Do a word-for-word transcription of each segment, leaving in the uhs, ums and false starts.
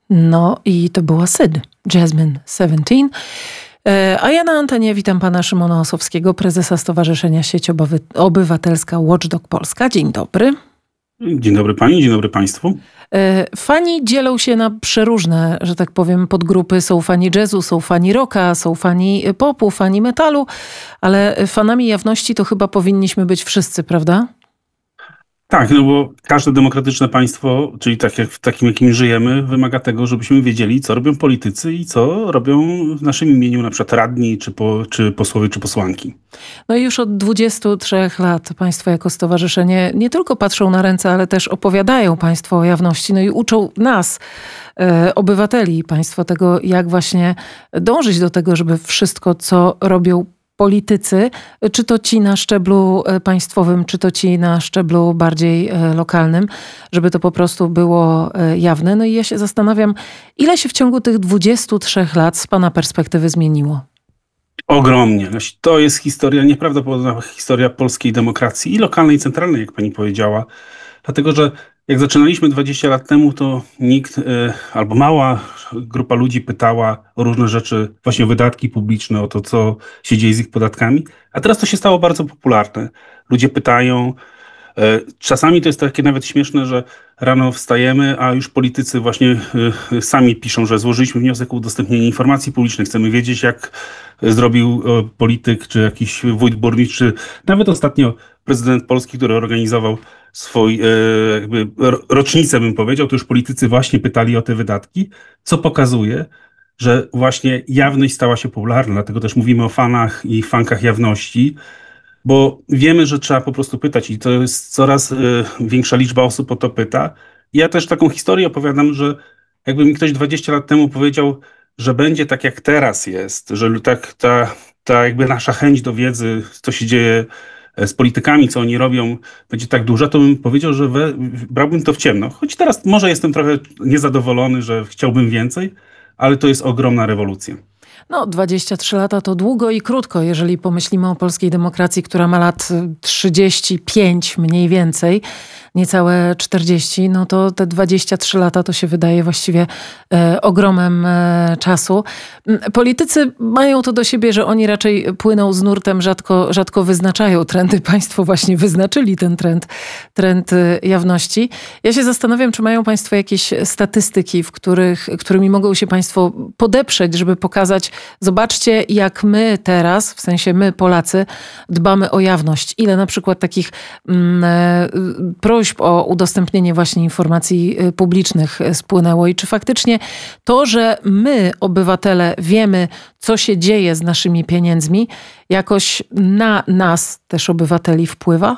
No i to była Syd, Jasmine siedemnaście. A ja na antenie witam pana Szymona Osowskiego, prezesa Stowarzyszenia Sieć Obywy- Obywatelska Watchdog Polska. Dzień dobry. Dzień dobry pani, dzień dobry państwu. Fani dzielą się na przeróżne, że tak powiem, podgrupy. Są fani jazzu, są fani rocka, są fani popu, fani metalu, ale fanami jawności to chyba powinniśmy być wszyscy, prawda? Tak, no bo każde demokratyczne państwo, czyli tak jak w takim, jakim żyjemy, wymaga tego, żebyśmy wiedzieli, co robią politycy i co robią w naszym imieniu na przykład radni, czy, po, czy posłowie, czy posłanki. No i już od dwudziestu trzech lat państwo jako stowarzyszenie nie tylko patrzą na ręce, ale też opowiadają państwo o jawności, no i uczą nas, e, obywateli, państwo tego, jak właśnie dążyć do tego, żeby wszystko, co robią politycy, czy to ci na szczeblu państwowym, czy to ci na szczeblu bardziej lokalnym, żeby to po prostu było jawne. No i ja się zastanawiam, ile się w ciągu tych dwudziestu trzech lat z pana perspektywy zmieniło? Ogromnie. To jest historia, nieprawdopodobna historia polskiej demokracji i lokalnej, i centralnej, jak pani powiedziała. Dlatego, że jak zaczynaliśmy dwadzieścia lat temu, to nikt albo mała grupa ludzi pytała o różne rzeczy, właśnie o wydatki publiczne, o to, co się dzieje z ich podatkami. A teraz to się stało bardzo popularne. Ludzie pytają. Czasami to jest takie nawet śmieszne, że rano wstajemy, a już politycy właśnie sami piszą, że złożyliśmy wniosek o udostępnienie informacji publicznej. Chcemy wiedzieć, jak zrobił polityk, czy jakiś wójt, burmistrz, czy nawet ostatnio prezydent Polski, który organizował swój jakby rocznicę, bym powiedział, to już politycy właśnie pytali o te wydatki, co pokazuje, że właśnie jawność stała się popularna. Dlatego też mówimy o fanach i fankach jawności, bo wiemy, że trzeba po prostu pytać i to jest coraz y, większa liczba osób o to pyta. Ja też taką historię opowiadam, że jakby mi ktoś dwadzieścia lat temu powiedział, że będzie tak jak teraz jest, że tak ta, ta jakby nasza chęć do wiedzy, co się dzieje z politykami, co oni robią, będzie tak duża, to bym powiedział, że we, brałbym to w ciemno. Choć teraz może jestem trochę niezadowolony, że chciałbym więcej, ale to jest ogromna rewolucja. No, dwadzieścia trzy lata to długo i krótko, jeżeli pomyślimy o polskiej demokracji, która ma lat trzydzieści pięć mniej więcej, niecałe czterdzieści, no to te dwadzieścia trzy lata to się wydaje właściwie e, ogromem e, czasu. Politycy mają to do siebie, że oni raczej płyną z nurtem, rzadko, rzadko wyznaczają trendy. Państwo właśnie wyznaczyli ten trend, trend jawności. Ja się zastanawiam, czy mają państwo jakieś statystyki, w których, którymi mogą się państwo podeprzeć, żeby pokazać, zobaczcie, jak my teraz, w sensie my Polacy, dbamy o jawność. Ile na przykład takich mm, prośb o udostępnienie właśnie informacji publicznych spłynęło i czy faktycznie to, że my, obywatele, wiemy, co się dzieje z naszymi pieniędzmi, jakoś na nas też obywateli wpływa?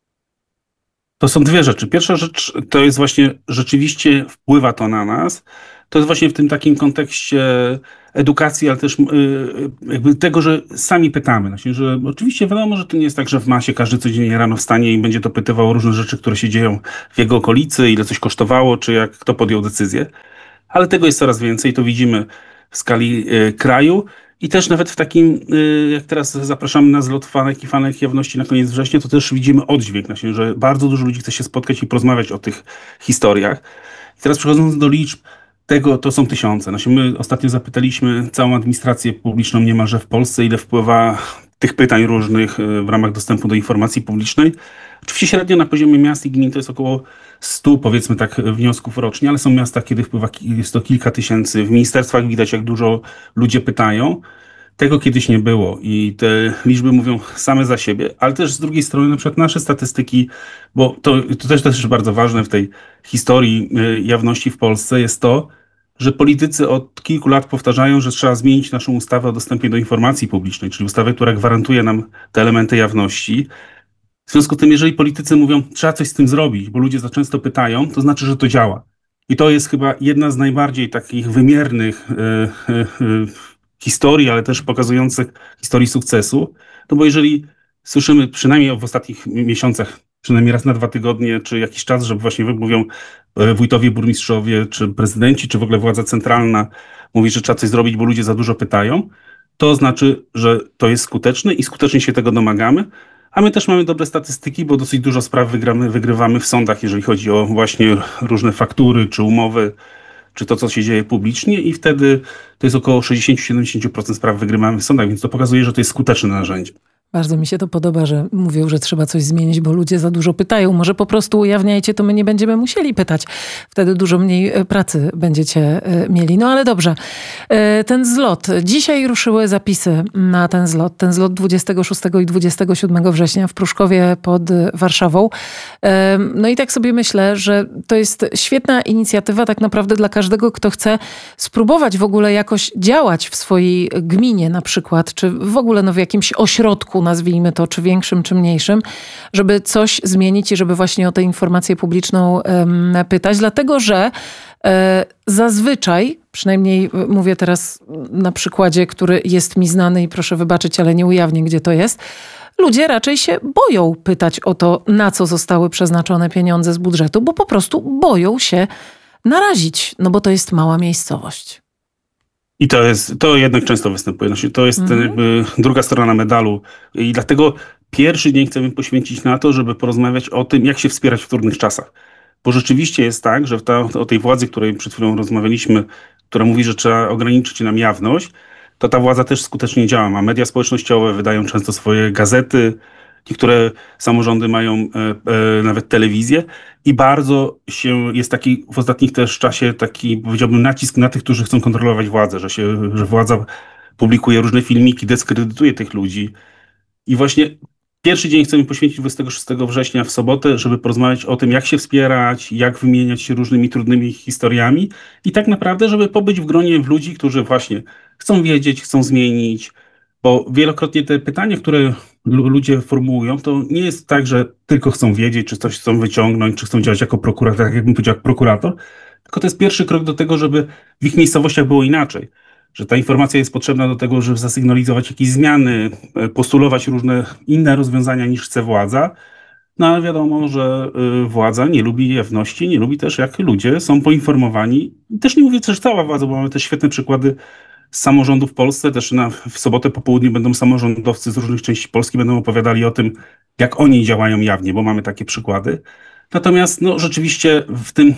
To są dwie rzeczy. Pierwsza rzecz to jest właśnie, rzeczywiście wpływa to na nas. To jest właśnie w tym takim kontekście edukacji, ale też jakby tego, że sami pytamy. Znaczy, że oczywiście wiadomo, że to nie jest tak, że w masie każdy codziennie rano wstanie i będzie to pytywał o różne rzeczy, które się dzieją w jego okolicy, ile coś kosztowało, czy jak kto podjął decyzję. Ale tego jest coraz więcej. To widzimy w skali kraju. I też nawet w takim, jak teraz zapraszamy na zlot fanek i fanek jawności na koniec września, to też widzimy oddźwięk, znaczy, że bardzo dużo ludzi chce się spotkać i porozmawiać o tych historiach. I teraz przechodząc do liczb, tego to są tysiące. Znaczy, my ostatnio zapytaliśmy całą administrację publiczną niemalże w Polsce, ile wpływa tych pytań różnych w ramach dostępu do informacji publicznej. Oczywiście średnio na poziomie miast i gmin to jest około stu, powiedzmy tak, wniosków rocznie, ale są miasta, kiedy wpływa jest to kilka tysięcy. W ministerstwach widać, jak dużo ludzie pytają. Tego kiedyś nie było i te liczby mówią same za siebie, ale też z drugiej strony na przykład nasze statystyki, bo to, to też, też jest bardzo ważne w tej historii jawności w Polsce, jest to, że politycy od kilku lat powtarzają, że trzeba zmienić naszą ustawę o dostępie do informacji publicznej, czyli ustawę, która gwarantuje nam te elementy jawności. W związku z tym, jeżeli politycy mówią, trzeba coś z tym zrobić, bo ludzie za często pytają, to znaczy, że to działa. I to jest chyba jedna z najbardziej takich wymiernych yy, yy, historii, ale też pokazujących historii sukcesu. No bo jeżeli słyszymy przynajmniej w ostatnich miesiącach, przynajmniej raz na dwa tygodnie, czy jakiś czas, że właśnie mówią wójtowie, burmistrzowie, czy prezydenci, czy w ogóle władza centralna mówi, że trzeba coś zrobić, bo ludzie za dużo pytają, to znaczy, że to jest skuteczne i skutecznie się tego domagamy. A my też mamy dobre statystyki, bo dosyć dużo spraw wygramy, wygrywamy w sądach, jeżeli chodzi o właśnie różne faktury czy umowy, czy to, co się dzieje publicznie i wtedy to jest około sześćdziesiąt do siedemdziesięciu procent spraw wygrywamy w sądach, więc to pokazuje, że to jest skuteczne narzędzie. Bardzo mi się to podoba, że mówią, że trzeba coś zmienić, bo ludzie za dużo pytają. Może po prostu ujawniajcie, to my nie będziemy musieli pytać. Wtedy dużo mniej pracy będziecie mieli. No ale dobrze. Ten zlot. Dzisiaj ruszyły zapisy na ten zlot. Ten zlot dwudziestego szóstego i dwudziestego siódmego września w Pruszkowie pod Warszawą. No i tak sobie myślę, że to jest świetna inicjatywa tak naprawdę dla każdego, kto chce spróbować w ogóle jakoś działać w swojej gminie na przykład, czy w ogóle no, w jakimś ośrodku, nazwijmy to, czy większym, czy mniejszym, żeby coś zmienić i żeby właśnie o tę informację publiczną um, pytać. Dlatego, że e, zazwyczaj, przynajmniej mówię teraz na przykładzie, który jest mi znany i proszę wybaczyć, ale nie ujawnię, gdzie to jest, ludzie raczej się boją pytać o to, na co zostały przeznaczone pieniądze z budżetu, bo po prostu boją się narazić, no bo to jest mała miejscowość. I to jest, to jednak często występuje. Znaczy, to jest Mhm. jakby druga strona medalu. I dlatego pierwszy dzień chcemy poświęcić na to, żeby porozmawiać o tym, jak się wspierać w trudnych czasach. Bo rzeczywiście jest tak, że ta, o tej władzy, której przed chwilą rozmawialiśmy, która mówi, że trzeba ograniczyć nam jawność, to ta władza też skutecznie działa. Ma media społecznościowe, wydają często swoje gazety, niektóre samorządy mają e, e, nawet telewizję i bardzo się, jest taki w ostatnich też czasie taki, powiedziałbym, nacisk na tych, którzy chcą kontrolować władzę, że się, że władza publikuje różne filmiki, dyskredytuje tych ludzi. I właśnie pierwszy dzień chcemy poświęcić dwudziestego szóstego września w sobotę, żeby porozmawiać o tym, jak się wspierać, jak wymieniać się różnymi trudnymi historiami i tak naprawdę, żeby pobyć w gronie ludzi, którzy właśnie chcą wiedzieć, chcą zmienić, bo wielokrotnie te pytania, które ludzie formułują, to nie jest tak, że tylko chcą wiedzieć, czy coś chcą wyciągnąć, czy chcą działać jako prokurator, tak jakbym powiedział, jak prokurator, tylko to jest pierwszy krok do tego, żeby w ich miejscowościach było inaczej. Że ta informacja jest potrzebna do tego, żeby zasygnalizować jakieś zmiany, postulować różne inne rozwiązania niż chce władza. No ale wiadomo, że władza nie lubi jawności, nie lubi też jak ludzie są poinformowani. I też nie mówię też cała władza, bo mamy też świetne przykłady z samorządu w Polsce. Też na, w sobotę po południu będą samorządowcy z różnych części Polski, będą opowiadali o tym, jak oni działają jawnie, bo mamy takie przykłady. Natomiast no, rzeczywiście w tym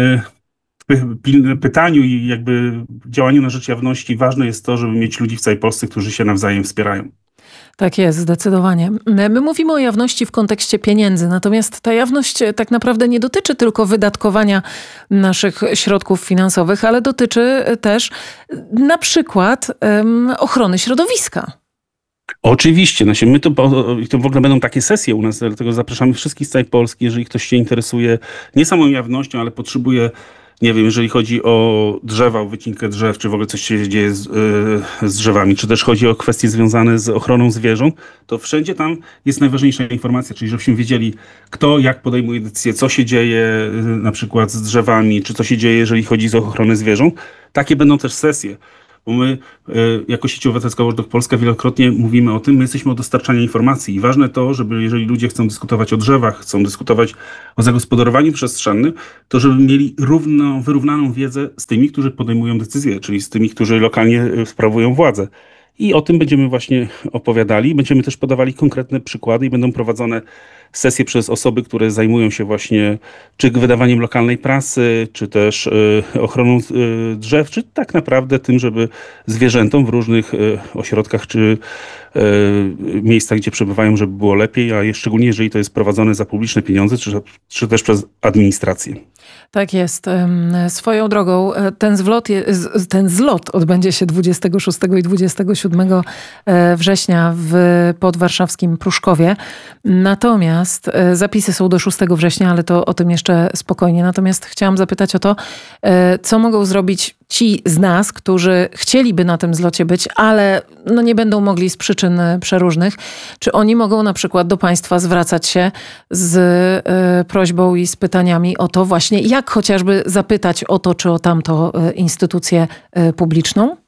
y, pytaniu i jakby działaniu na rzecz jawności ważne jest to, żeby mieć ludzi w całej Polsce, którzy się nawzajem wspierają. Tak jest, zdecydowanie. My mówimy o jawności w kontekście pieniędzy, natomiast ta jawność tak naprawdę nie dotyczy tylko wydatkowania naszych środków finansowych, ale dotyczy też na przykład um, ochrony środowiska. Oczywiście, no się, my to, to w ogóle będą takie sesje u nas, dlatego zapraszamy wszystkich z całej Polski, jeżeli ktoś się interesuje nie samą jawnością, ale potrzebuje, nie wiem, jeżeli chodzi o drzewa, o wycinkę drzew, czy w ogóle coś się dzieje z, yy, z drzewami, czy też chodzi o kwestie związane z ochroną zwierząt, to wszędzie tam jest najważniejsza informacja, czyli żebyśmy wiedzieli, kto jak podejmuje decyzję, co się dzieje yy, na przykład z drzewami, czy co się dzieje, jeżeli chodzi o ochronę zwierząt. Takie będą też sesje. Bo my y, jako Sieć Obywatelska Watchdog Polska wielokrotnie mówimy o tym, my jesteśmy od dostarczania informacji i ważne to, żeby jeżeli ludzie chcą dyskutować o drzewach, chcą dyskutować o zagospodarowaniu przestrzennym, to żeby mieli równo, wyrównaną wiedzę z tymi, którzy podejmują decyzje, czyli z tymi, którzy lokalnie sprawują władzę. I o tym będziemy właśnie opowiadali. Będziemy też podawali konkretne przykłady i będą prowadzone sesje przez osoby, które zajmują się właśnie czy wydawaniem lokalnej prasy, czy też y, ochroną y, drzew, czy tak naprawdę tym, żeby zwierzętom w różnych y, ośrodkach czy y, miejscach, gdzie przebywają, żeby było lepiej, a szczególnie jeżeli to jest prowadzone za publiczne pieniądze, czy, czy też przez administrację. Tak jest. Swoją drogą ten zlot, ten zlot odbędzie się dwudziestego szóstego i dwudziestego siódmego września w podwarszawskim Pruszkowie. Natomiast zapisy są do szóstego września, ale to o tym jeszcze spokojnie. Natomiast chciałam zapytać o to, co mogą zrobić ci z nas, którzy chcieliby na tym zlocie być, ale no nie będą mogli z przyczyn przeróżnych. Czy oni mogą na przykład do państwa zwracać się z y, prośbą i z pytaniami o to właśnie, jak chociażby zapytać o to, czy o tamto y, instytucję y, publiczną?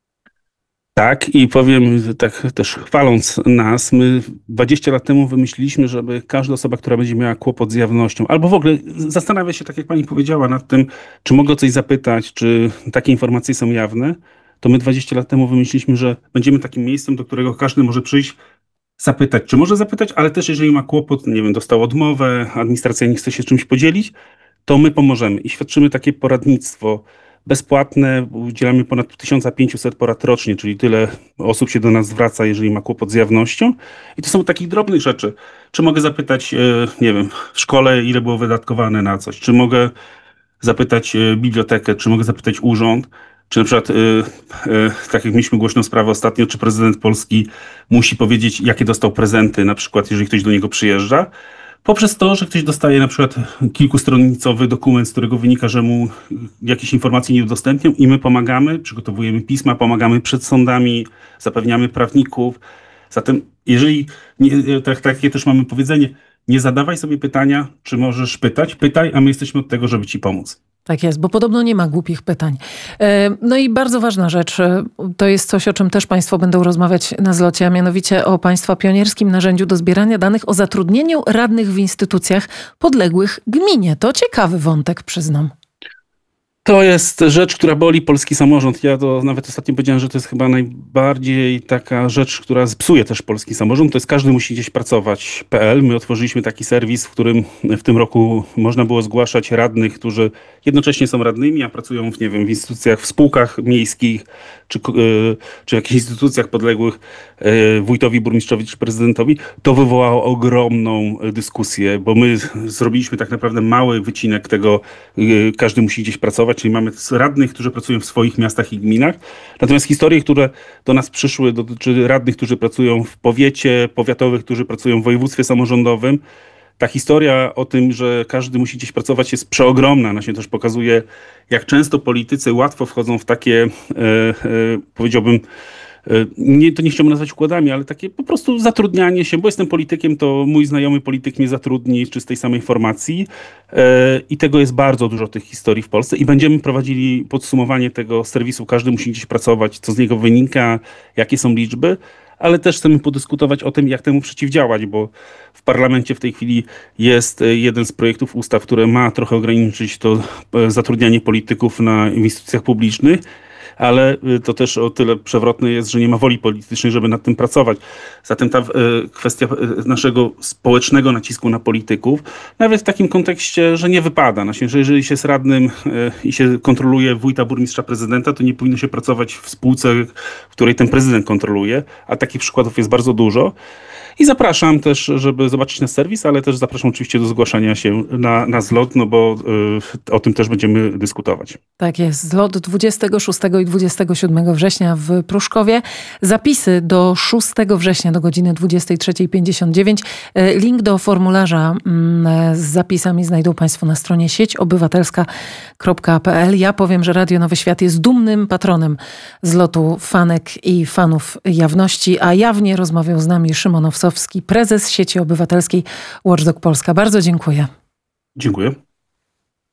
Tak, i powiem tak też chwaląc nas, my dwadzieścia lat temu wymyśliliśmy, żeby każda osoba, która będzie miała kłopot z jawnością, albo w ogóle zastanawia się, tak jak pani powiedziała, nad tym, czy mogę o coś zapytać, czy takie informacje są jawne, to my dwadzieścia lat temu wymyśliliśmy, że będziemy takim miejscem, do którego każdy może przyjść, zapytać, czy może zapytać, ale też jeżeli ma kłopot, nie wiem, dostał odmowę, administracja nie chce się czymś podzielić, to my pomożemy i świadczymy takie poradnictwo bezpłatne, udzielamy ponad tysiąc pięćset porad rocznie, czyli tyle osób się do nas zwraca, jeżeli ma kłopot z jawnością. I to są takich drobnych rzeczy. Czy mogę zapytać, nie wiem, w szkole ile było wydatkowane na coś? Czy mogę zapytać bibliotekę? Czy mogę zapytać urząd? Czy na przykład, tak jak mieliśmy głośną sprawę ostatnio, czy prezydent Polski musi powiedzieć, jakie dostał prezenty, na przykład jeżeli ktoś do niego przyjeżdża? Poprzez to, że ktoś dostaje na przykład kilkustronicowy dokument, z którego wynika, że mu jakieś informacje nie udostępnią i my pomagamy, przygotowujemy pisma, pomagamy przed sądami, zapewniamy prawników. Zatem jeżeli, nie, tak, takie też mamy powiedzenie, nie zadawaj sobie pytania, czy możesz pytać, pytaj, a my jesteśmy od tego, żeby ci pomóc. Tak jest, bo podobno nie ma głupich pytań. No i bardzo ważna rzecz, to jest coś, o czym też państwo będą rozmawiać na zlocie, a mianowicie o państwa pionierskim narzędziu do zbierania danych o zatrudnieniu radnych w instytucjach podległych gminie. To ciekawy wątek, przyznam. To jest rzecz, która boli polski samorząd. Ja to nawet ostatnio powiedziałem, że to jest chyba najbardziej taka rzecz, która psuje też polski samorząd. To jest każdy musi gdzieś pracować kropka pe el. My otworzyliśmy taki serwis, w którym w tym roku można było zgłaszać radnych, którzy jednocześnie są radnymi, a pracują w, nie wiem, w instytucjach, w spółkach miejskich, czy, czy w jakichś instytucjach podległych wójtowi, burmistrzowi czy prezydentowi. To wywołało ogromną dyskusję, bo my zrobiliśmy tak naprawdę mały wycinek tego, każdy musi gdzieś pracować, czyli mamy radnych, którzy pracują w swoich miastach i gminach. Natomiast historie, które do nas przyszły, dotyczy radnych, którzy pracują w powiecie, powiatowych, którzy pracują w województwie samorządowym. Ta historia o tym, że każdy musi gdzieś pracować, jest przeogromna. Ona się też pokazuje, jak często politycy łatwo wchodzą w takie, e, e, powiedziałbym, Nie, to nie chciałbym nazwać układami, ale takie po prostu zatrudnianie się, bo jestem politykiem, to mój znajomy polityk mnie zatrudni, czy z tej samej formacji. I tego jest bardzo dużo tych historii w Polsce i będziemy prowadzili podsumowanie tego serwisu. Każdy musi gdzieś pracować, co z niego wynika, jakie są liczby, ale też chcemy podyskutować o tym, jak temu przeciwdziałać, bo w parlamencie w tej chwili jest jeden z projektów ustaw, które ma trochę ograniczyć to zatrudnianie polityków na w instytucjach publicznych, ale to też o tyle przewrotne jest, że nie ma woli politycznej, żeby nad tym pracować. Zatem ta kwestia naszego społecznego nacisku na polityków, nawet w takim kontekście, że nie wypada, że jeżeli się jest radnym i się kontroluje wójta, burmistrza, prezydenta, to nie powinno się pracować w spółce, w której ten prezydent kontroluje, a takich przykładów jest bardzo dużo. I zapraszam też, żeby zobaczyć nasz serwis, ale też zapraszam oczywiście do zgłaszania się na, na zlot, no bo y, o tym też będziemy dyskutować. Tak jest. Zlot dwudziestego szóstego i dwudziestego siódmego września w Pruszkowie. Zapisy do szóstego września do godziny dwudziestej trzeciej pięćdziesiąt dziewięć. Link do formularza z zapisami znajdą państwo na stronie sieć obywatelska kropka pe el. Ja powiem, że Radio Nowy Świat jest dumnym patronem zlotu fanek i fanów jawności, a jawnie rozmawiał z nami Szymon Owsowski, prezes sieci obywatelskiej Watchdog Polska. Bardzo dziękuję. Dziękuję.